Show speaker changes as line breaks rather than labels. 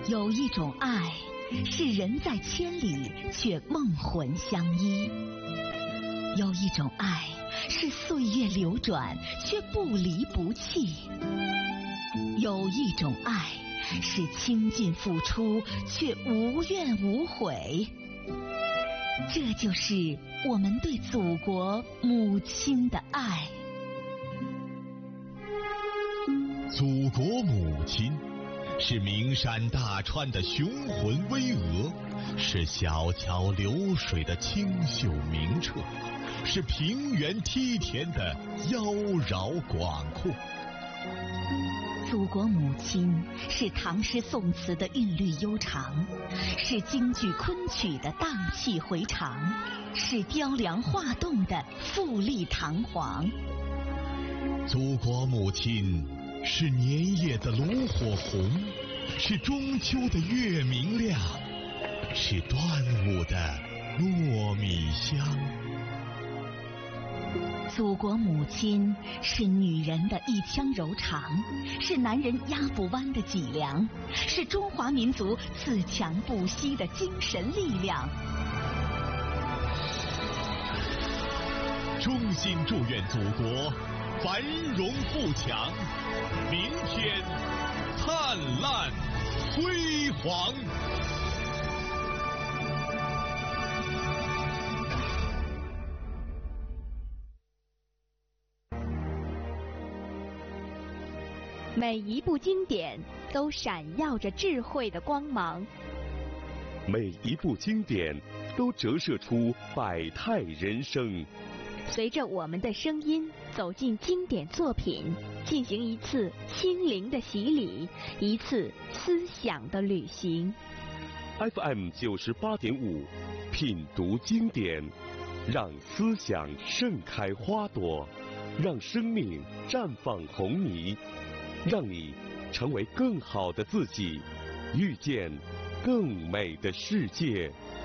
有一种爱，是人在千里却梦魂相依；有一种爱，是岁月流转却不离不弃；有一种爱，是倾尽付出却无怨无悔。这就是我们对祖国母亲的爱。
祖国母亲是名山大川的雄浑巍峨，是小桥流水的清秀明澈，是平原梯田的妖娆广阔。
祖国母亲是唐诗宋词的韵律悠长，是京剧昆曲的荡气回肠，是雕梁画栋的富丽堂皇。
祖国母亲是年夜的炉火红，是中秋的月明亮，是端午的糯米香。
祖国母亲是女人的一腔柔肠，是男人压不弯的脊梁，是中华民族自强不息的精神力量。
衷心祝愿祖国繁荣富强，明天灿烂辉煌。
每一部经典都闪耀着智慧的光芒，
每一部经典都折射出百态人生。
随着我们的声音走进经典作品，进行一次心灵的洗礼，一次思想的旅行。
FM 98.5，品读经典，让思想盛开花朵，让生命绽放红泥，让你成为更好的自己，遇见更美的世界。